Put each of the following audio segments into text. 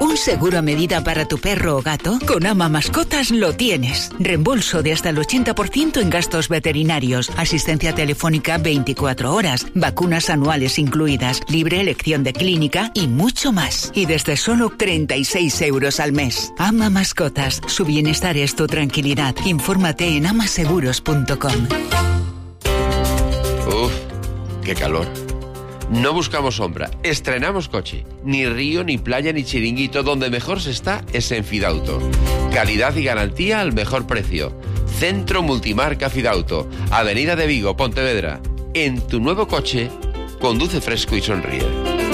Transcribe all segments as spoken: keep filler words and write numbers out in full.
¿Un seguro a medida para tu perro o gato? Con Ama Mascotas lo tienes. Reembolso de hasta el ochenta por ciento en gastos veterinarios, asistencia telefónica veinticuatro horas, vacunas anuales incluidas, libre elección de clínica y mucho más. Y desde solo treinta y seis euros al mes. Ama Mascotas. Su bienestar es tu tranquilidad. Infórmate en amaseguros punto com. Uf, qué calor. No buscamos sombra, estrenamos coche. Ni río, ni playa, ni chiringuito. Donde mejor se está es en Fidauto. Calidad y garantía al mejor precio. Centro Multimarca Fidauto. Avenida de Vigo, Pontevedra. En tu nuevo coche, conduce fresco y sonríe.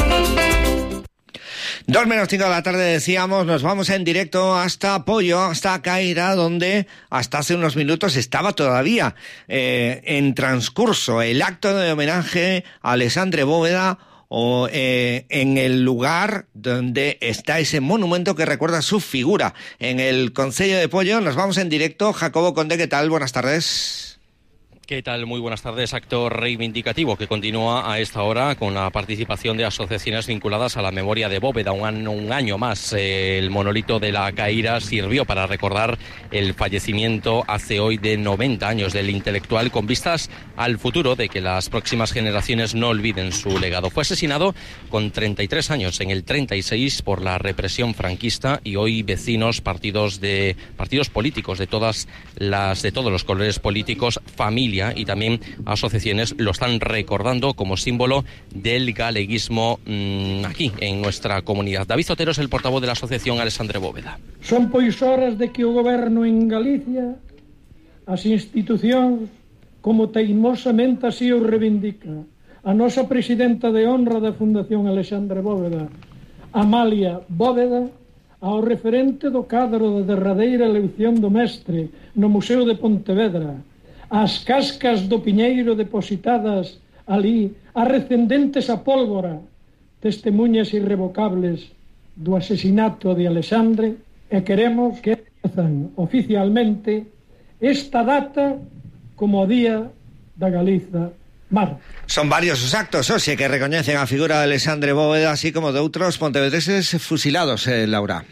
Dos menos cinco de la tarde, decíamos, nos vamos en directo hasta Pollo, hasta Caira, donde hasta hace unos minutos estaba todavía eh, en transcurso el acto de homenaje a Alexandre Bóveda, o eh, en el lugar donde está ese monumento que recuerda su figura. En el Concello de Pollo nos vamos en directo. Jacobo Conde, ¿qué tal? Buenas tardes. ¿Qué tal? Muy buenas tardes. Acto reivindicativo que continúa a esta hora con la participación de asociaciones vinculadas a la memoria de Bóveda. Un año, un año más eh, el monolito de la Caíra sirvió para recordar el fallecimiento hace hoy de noventa años del intelectual, con vistas al futuro de que las próximas generaciones no olviden su legado. Fue asesinado con treinta y tres años, en el treinta y seis, por la represión franquista, y hoy vecinos, partidos de partidos políticos de todas las de todos los colores políticos, familia y también asociaciones lo están recordando como símbolo del galeguismo mmm, aquí en nuestra comunidad. David Otero es el portavoz de la asociación Alexandre Bóveda. Son pois horas de que o goberno en Galicia, as institucións, como teimosamente así o reivindica a nosa presidenta de honra da Fundación Alexandre Bóveda, Amalia Bóveda, ao referente do cadro da derradeira elección do mestre no Museo de Pontevedra, as cascas do piñeiro depositadas ali, as recendentes a pólvora, testemunhas irrevocables do asesinato de Alexandre, e queremos que empezan oficialmente esta data como o Día da Galiza Mar. Son varios os actos, oxe, que recoñecen a figura de Alexandre Bóveda, así como de outros pontevedreses fusilados, eh, Laura.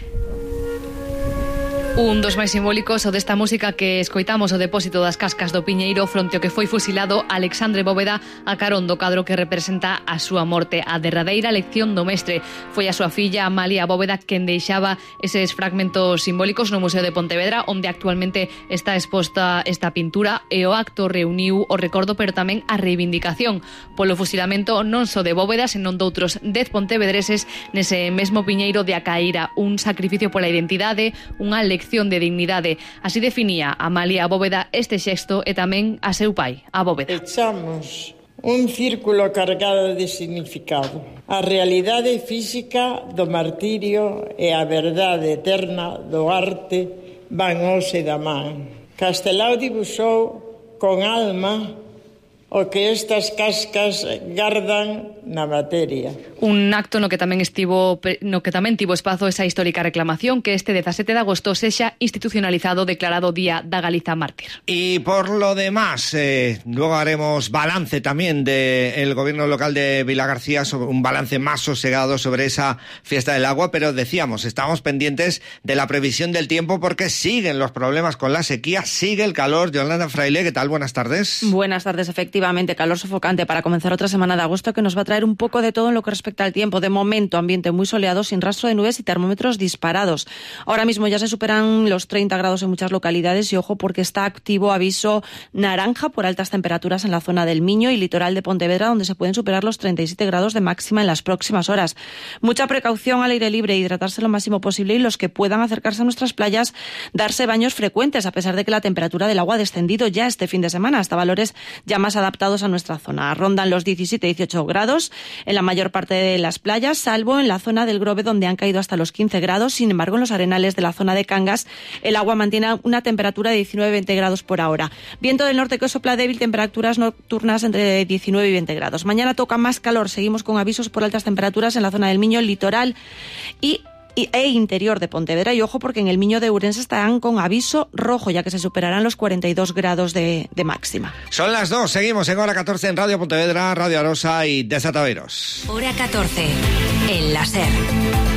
Un dos máis simbólicos, o desta música que escoitamos, o depósito das cascas do Piñeiro fronte ao que foi fusilado Alexandre Bóveda a carón do cadro que representa a súa morte, a derradeira lección do mestre. Foi a súa filla Amalia Bóveda quen deixaba eses fragmentos simbólicos no Museo de Pontevedra, onde actualmente está exposta esta pintura, e o acto reuniu o recordo pero tamén a reivindicación polo fusilamento non só de Bóveda, senón doutros dez pontevedreses nese mesmo Piñeiro de a Caíra, un sacrificio pola identidade, unha lección de dignidade. Así definía Amalia Bóveda este xesto e tamén a seu pai, a Bóveda. Echamos un círculo cargado de significado. A realidade física do martirio e a verdade eterna do arte van hoxe da man. Castelao dibuxou con alma o que estas cascas gardan na materia. Un acto no que tamén estivo no que tamén tivo espazo esa histórica reclamación que este dezasete de agosto sexa institucionalizado, declarado Día da Galiza Mártir. Y por lo demás, eh, luego haremos balance también del gobierno local de Vilagarcía, sobre un balance más sosegado sobre esa fiesta del agua, pero decíamos, estamos pendientes de la previsión del tiempo porque siguen los problemas con la sequía, sigue el calor. Yolanda Fraile, ¿qué tal? Buenas tardes. Buenas tardes, efectivamente. Calor sofocante para comenzar otra semana de agosto que nos va a traer un poco de todo en lo que respecta al tiempo. De momento, ambiente muy soleado, sin rastro de nubes y termómetros disparados. Ahora mismo ya se superan los treinta grados en muchas localidades y ojo porque está activo aviso naranja por altas temperaturas en la zona del Miño y litoral de Pontevedra, donde se pueden superar los treinta y siete grados de máxima en las próximas horas. Mucha precaución al aire libre, hidratarse lo máximo posible y los que puedan acercarse a nuestras playas, darse baños frecuentes, a pesar de que la temperatura del agua ha descendido ya este fin de semana hasta valores ya más adaptados adaptados a nuestra zona. Rondan los diecisiete a dieciocho grados en la mayor parte de las playas, salvo en la zona del Grove, donde han caído hasta los quince grados. Sin embargo, en los arenales de la zona de Cangas, el agua mantiene una temperatura de diecinueve a veinte grados por hora. Viento del norte que sopla débil, temperaturas nocturnas entre diecinueve y veinte grados. Mañana toca más calor. Seguimos con avisos por altas temperaturas en la zona del Miño, el litoral y e interior de Pontevedra, y ojo porque en el Miño de Ourense estarán con aviso rojo, ya que se superarán los cuarenta y dos grados de, de máxima. Son las dos, seguimos en Hora catorce en Radio Pontevedra, Radio Arosa y Desataveros. Hora catorce, en la SER.